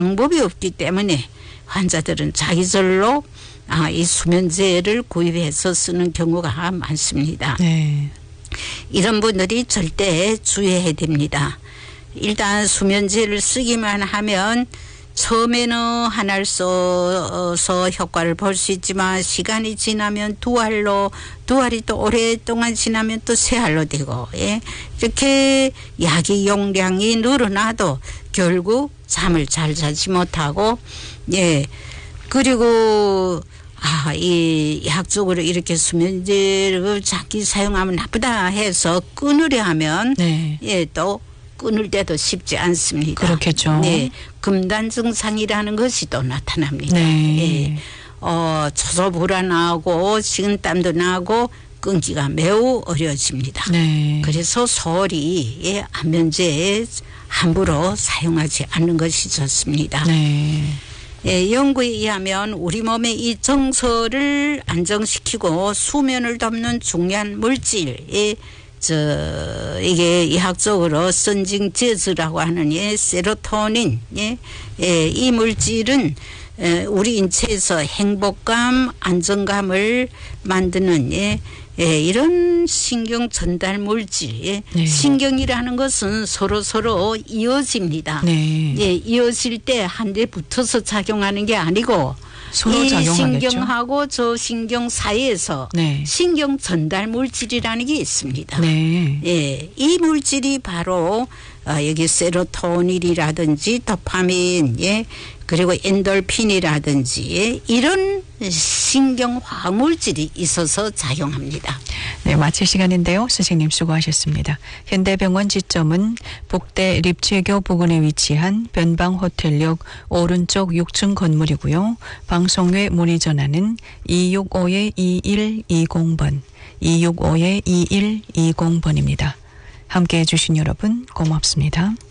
방법이 없기 때문에 환자들은 자기절로 이 수면제를 구입해서 쓰는 경우가 많습니다. 네. 이런 분들이 절대 주의해야 됩니다. 일단 수면제를 쓰기만 하면 처음에는 한 알 써서 효과를 볼 수 있지만 시간이 지나면 두 알이 또 오랫동안 지나면 또 세 알로 되고, 이렇게 약의 용량이 늘어나도 결국 잠을 잘 자지 못하고, 그리고 이 약적으로 이렇게 수면제를 자기 사용하면 나쁘다 해서 끊으려 하면 또 끊을 때도 쉽지 않습니다. 그렇겠죠. 네, 금단 증상이라는 것이 또 나타납니다. 네. 초조불안하고 식은땀도 나고 끊기가 매우 어려워집니다. 네. 그래서 소홀히 안면제에 함부로 사용하지 않는 것이 좋습니다. 네. 연구에 의하면 우리 몸의 이 정서를 안정시키고 수면을 돕는 중요한 물질이 이게 의학적으로 선징 재즈라고 하는 세로토닌, 이 물질은 우리 인체에서 행복감, 안정감을 만드는 이런 신경 전달 물질, 신경이라는 것은 서로 이어집니다. 이어질 때 한 대 붙어서 작용하는 게 아니고 서로 이 작용하겠죠. 신경하고 저 신경 사이에서 신경 전달 물질이라는 게 있습니다. 이 물질이 바로 여기 세로토닌이라든지 도파민, 그리고 엔돌핀이라든지 이런 신경화학 물질이 있어서 작용합니다. 네, 마칠 시간인데요. 선생님 수고하셨습니다. 현대병원 지점은 북대 립체교 부근에 위치한 변방호텔역 오른쪽 6층 건물이고요. 방송외 문의 전화는 265-2120번, 265-2120번입니다. 함께해 주신 여러분 고맙습니다.